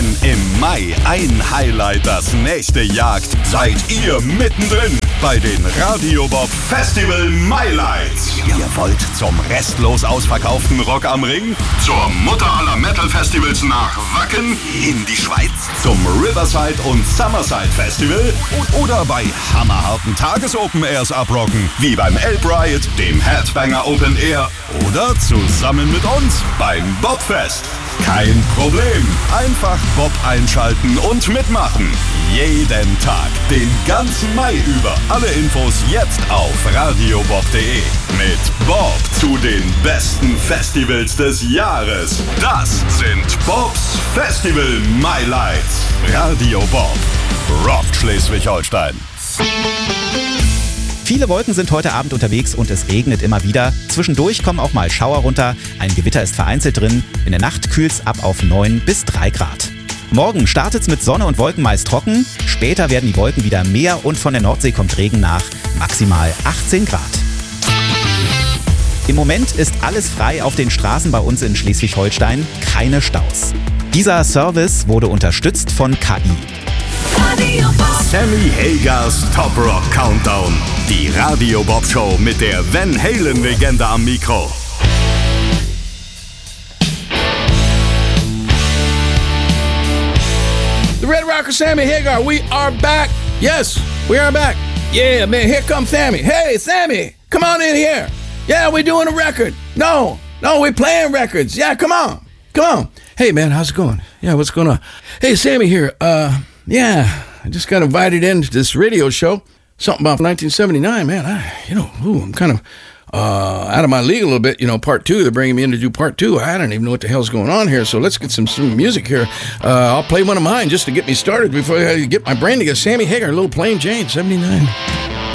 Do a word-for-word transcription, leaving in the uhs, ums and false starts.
Wenn im Mai ein Highlight das nächste jagt, seid ihr mittendrin bei den Radio Bob Festival Mailights. Ihr wollt zum restlos ausverkauften Rock am Ring, zur Mutter aller Metal Festivals nach Wacken, in die Schweiz, zum Riverside und Summerside Festival oder bei hammerharten Tages-Open Airs abrocken, wie beim Elb Riot, dem Headbanger Open Air oder zusammen mit uns beim Bobfest. Kein Problem. Einfach Bob einschalten und mitmachen. Jeden Tag, den ganzen Mai über. Alle Infos jetzt auf radiobob punkt de. Mit Bob zu den besten Festivals des Jahres. Das sind Bobs Festival Mailights. Radio Bob rockt Schleswig-Holstein. Viele Wolken sind heute Abend unterwegs und es regnet immer wieder. Zwischendurch kommen auch mal Schauer runter. Ein Gewitter ist vereinzelt drin. In der Nacht kühlt's ab auf neun bis drei Grad. Morgen startet's mit Sonne und Wolken meist trocken. Später werden die Wolken wieder mehr und von der Nordsee kommt Regen nach. Maximal achtzehn Grad. Im Moment ist alles frei auf den Straßen bei uns in Schleswig-Holstein. Keine Staus. Dieser Service wurde unterstützt von K I. Sammy Hagers Top Rock Countdown. Die Radio Bob Show mit der Van Halen Legende am Mikro. The Red Rocker Sammy Hagar, we are back. Yes, we are back. Yeah, man, here comes Sammy. Hey, Sammy, come on in here. Yeah, we're doing a record. No, no, we're playing records. Yeah, come on, come on. Hey, man, how's it going? Yeah, what's going on? Hey, Sammy here. Uh, yeah, I just got invited into this radio show. Something about nineteen seventy-nine, man. I, you know, ooh, I'm kind of uh, out of my league a little bit. You know, part two. They're bringing me in to do part two. I don't even know what the hell's going on here. So let's get some, some music here. Uh, I'll play one of mine just to get me started before I get my brain together. Sammy Hagar, Little Plain Jane, seventy-nine.